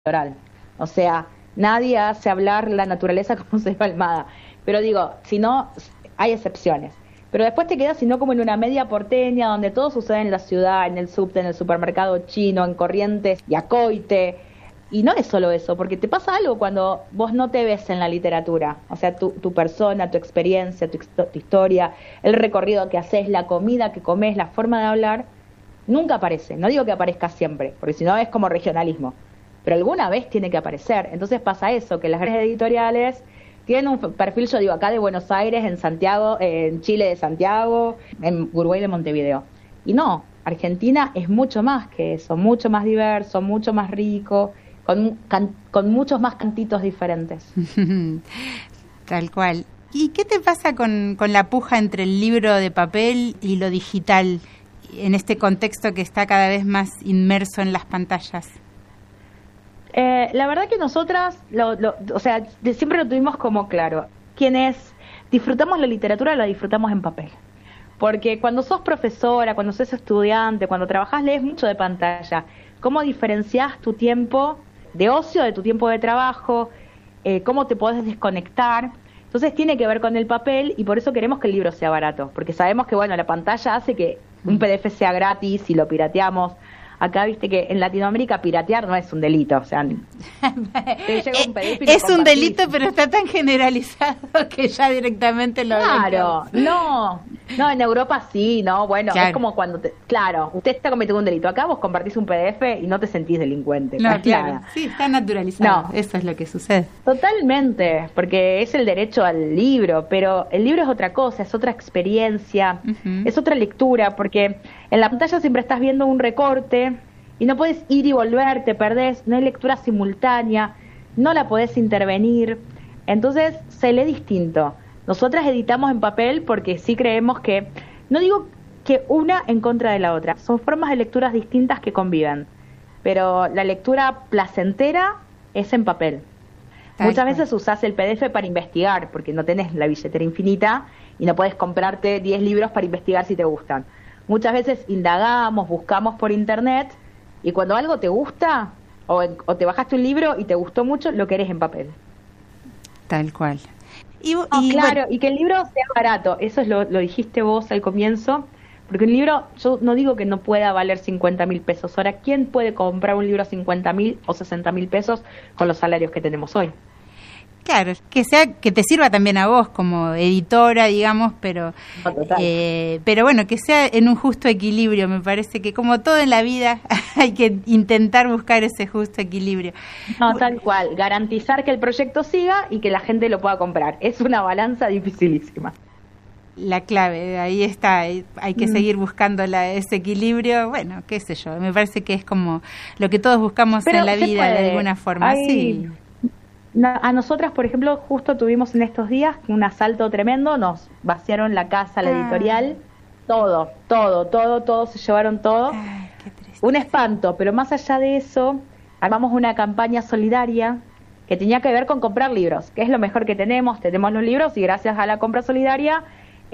litoral. O sea, nadie hace hablar la naturaleza como Selva Almada. Pero digo, si no, hay excepciones. Pero después te quedas, sino como en una media porteña, donde todo sucede en la ciudad, en el subte, en el supermercado chino, en Corrientes y Acoite. Y no es solo eso, porque te pasa algo cuando vos no te ves en la literatura. O sea, tu persona, tu experiencia, tu historia, el recorrido que haces, la comida que comes, la forma de hablar, nunca aparece. No digo que aparezca siempre, porque si no es como regionalismo. Pero alguna vez tiene que aparecer. Entonces pasa eso, que las grandes editoriales tienen un perfil, yo digo, acá de Buenos Aires, en Santiago, en Chile de Santiago, en Uruguay de Montevideo. Y no, Argentina es mucho más que eso, mucho más diverso, mucho más rico, con muchos más cantitos diferentes. Tal cual. ¿Y qué te pasa con la puja entre el libro de papel y lo digital en este contexto que está cada vez más inmerso en las pantallas? La verdad que nosotras, o sea, siempre lo tuvimos como claro. Quienes disfrutamos la literatura, la disfrutamos en papel. Porque cuando sos profesora, cuando sos estudiante, cuando trabajás, lees mucho de pantalla. ¿Cómo diferenciás tu tiempo de ocio de tu tiempo de trabajo? ¿Cómo te podés desconectar? Entonces tiene que ver con el papel y por eso queremos que el libro sea barato. Porque sabemos que, bueno, la pantalla hace que un PDF sea gratis y lo pirateamos. Acá viste que en Latinoamérica piratear no es un delito, o sea, te llega un PDF y lo es un compartís. delito, pero está tan generalizado que ya directamente lo Claro, no, en Europa sí, no, bueno, claro. Es como cuando, claro, usted está cometiendo un delito, acá vos compartís un PDF y no te sentís delincuente. No, claro, sí, está naturalizado, no, eso es lo que sucede. Totalmente, porque es el derecho al libro, pero el libro es otra cosa, es otra experiencia, es otra lectura, porque en la pantalla siempre estás viendo un recorte y no puedes ir y volver, te perdés, no hay lectura simultánea, no la podés intervenir, entonces se lee distinto. Nosotras editamos en papel porque sí creemos que, no digo que una en contra de la otra, son formas de lecturas distintas que conviven, pero la lectura placentera es en papel. Muchas veces usás el PDF para investigar, porque no tenés la billetera infinita y no podés comprarte 10 libros para investigar si te gustan. Muchas veces indagamos, buscamos por internet, y cuando algo te gusta, o te bajaste un libro y te gustó mucho, lo querés en papel. Tal cual. Claro, y que el libro sea barato, eso es lo dijiste vos al comienzo, porque un libro, yo no digo que no pueda valer 50.000 pesos. Ahora, ¿quién puede comprar un libro a 50.000 o 60.000 pesos con los salarios que tenemos hoy? Claro, que te sirva también a vos como editora, digamos, pero bueno, que sea en un justo equilibrio. Me parece que como todo en la vida hay que intentar buscar ese justo equilibrio. No, tal cual, garantizar que el proyecto siga y que la gente lo pueda comprar. Es una balanza dificilísima. La clave, ahí está, hay que seguir buscando ese equilibrio, bueno, qué sé yo, me parece que es como lo que todos buscamos en la vida de alguna forma, sí. A nosotras, por ejemplo, justo tuvimos en estos días un asalto tremendo, nos vaciaron la casa, la editorial, todo, se llevaron todo. Ay, qué triste. Un espanto, pero más allá de eso, armamos una campaña solidaria que tenía que ver con comprar libros, que es lo mejor que tenemos los libros y gracias a la compra solidaria,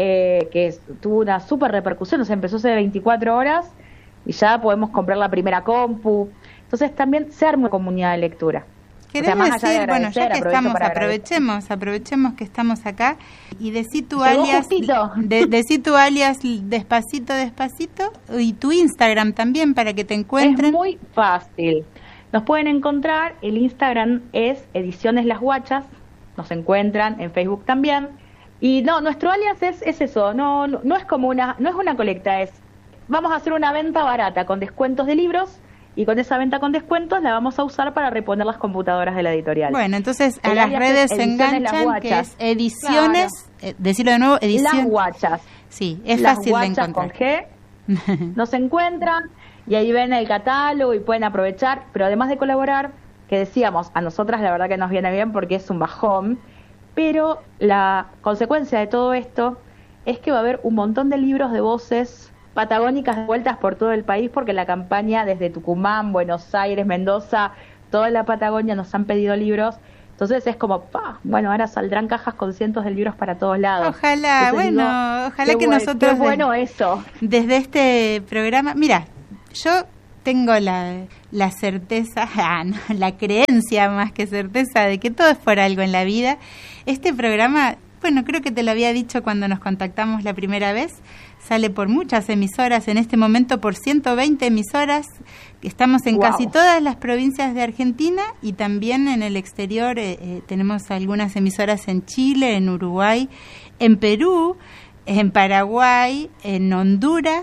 tuvo una súper repercusión, o sea, empezó hace 24 horas y ya podemos comprar la primera compu, entonces también se arma una comunidad de lectura. Queremos decir, bueno, ya que estamos, aprovechemos que estamos acá y decí tu alias, decí tu alias despacito y tu Instagram también para que te encuentren. Es muy fácil, nos pueden encontrar, el Instagram es Ediciones Las Guachas, nos encuentran en Facebook también y no, nuestro alias es eso, no es como no es una colecta, vamos a hacer una venta barata con descuentos de libros. Y con esa venta con descuentos la vamos a usar para reponer las computadoras de la editorial. Bueno, entonces a las redes se enganchan, que es Ediciones, claro. Decirlo de nuevo, Ediciones. Las Guachas. Sí, es las fácil de encontrar. Con G, nos encuentran y ahí ven el catálogo y pueden aprovechar. Pero además de colaborar, que decíamos, a nosotras la verdad que nos viene bien porque es un bajón, pero la consecuencia de todo esto es que va a haber un montón de libros de voces patagónicas vueltas por todo el país porque la campaña desde Tucumán, Buenos Aires, Mendoza, toda la Patagonia nos han pedido libros. Entonces es como, bueno, ahora saldrán cajas con cientos de libros para todos lados. Ojalá, entonces ojalá que nosotros qué bueno eso. Desde este programa, mira, yo tengo la certeza, la creencia más que certeza de que todo es por algo en la vida. Este programa, bueno, creo que te lo había dicho cuando nos contactamos la primera vez, sale por muchas emisoras, en este momento por 120 emisoras. Estamos en casi todas las provincias de Argentina y también en el exterior. Tenemos algunas emisoras en Chile, en Uruguay, en Perú, en Paraguay, en Honduras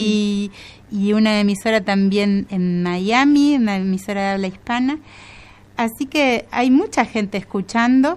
y una emisora también en Miami, una emisora de habla hispana. Así que hay mucha gente escuchando.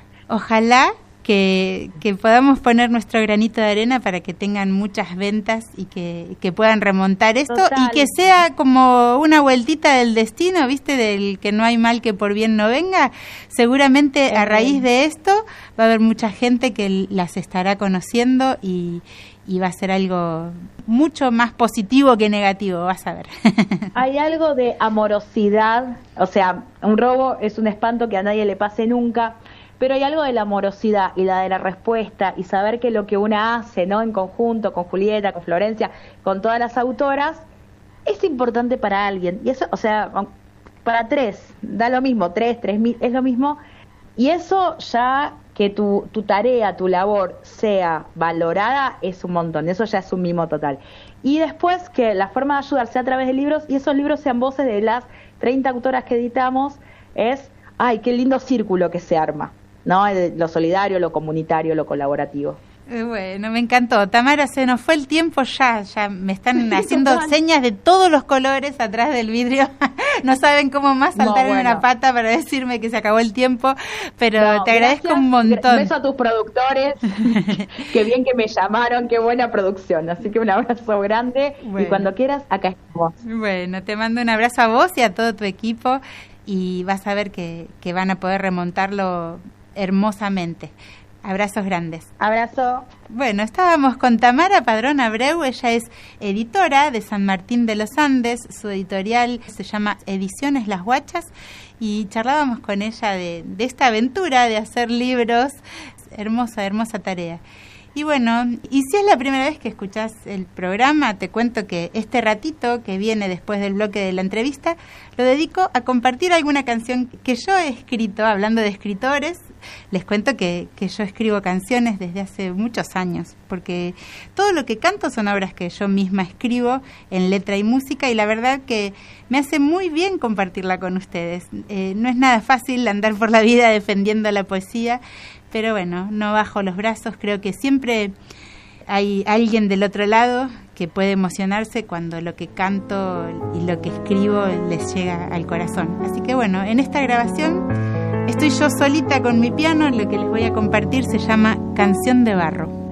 Ojalá que podamos poner nuestro granito de arena para que tengan muchas ventas y que puedan remontar esto. Total. Y que sea como una vueltita del destino, ¿viste? Del que no hay mal que por bien no venga. Seguramente a raíz de esto va a haber mucha gente que las estará conociendo y va a ser algo mucho más positivo que negativo, vas a ver. Hay algo de amorosidad, o sea, un robo es un espanto que a nadie le pase nunca, pero hay algo de la amorosidad y la de la respuesta y saber que lo que una hace, ¿no? En conjunto con Julieta, con Florencia, con todas las autoras, es importante para alguien. Y eso, o sea, para 3, da lo mismo, 3.000, es lo mismo. Y eso ya, que tu tarea, tu labor sea valorada, es un montón. Eso ya es un mimo total. Y después que la forma de ayudar sea a través de libros, y esos libros sean voces de las 30 autoras que editamos, es, ay, qué lindo círculo que se arma, ¿no? Lo solidario, lo comunitario, lo colaborativo. Bueno, me encantó. Tamara, se nos fue el tiempo ya me están haciendo señas de todos los colores atrás del vidrio. No saben cómo más saltar en una pata para decirme que se acabó el tiempo, pero te agradezco un montón. Beso a tus productores, qué bien que me llamaron, qué buena producción, así que un abrazo grande y cuando quieras, acá estamos. Bueno, te mando un abrazo a vos y a todo tu equipo y vas a ver que van a poder remontarlo hermosamente. Abrazos grandes. Abrazo. Bueno, estábamos con Tamara Padrón Abreu, ella es editora de San Martín de los Andes, su editorial se llama Ediciones Las Guachas y charlábamos con ella de esta aventura de hacer libros, hermosa tarea. Y bueno, y si es la primera vez que escuchás el programa, te cuento que este ratito que viene después del bloque de la entrevista, lo dedico a compartir alguna canción que yo he escrito, hablando de escritores. Les cuento que yo escribo canciones desde hace muchos años, porque todo lo que canto son obras que yo misma escribo en letra y música, y la verdad que me hace muy bien compartirla con ustedes. No es nada fácil andar por la vida defendiendo la poesía, pero bueno, no bajo los brazos, creo que siempre hay alguien del otro lado que puede emocionarse cuando lo que canto y lo que escribo les llega al corazón. Así que bueno, en esta grabación estoy yo solita con mi piano, lo que les voy a compartir se llama Canción de Barro.